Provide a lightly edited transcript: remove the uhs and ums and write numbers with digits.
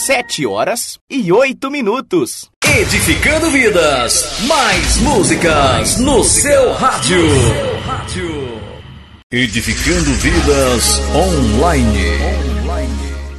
7h08. Edificando vidas, mais músicas no seu rádio. Edificando vidas online.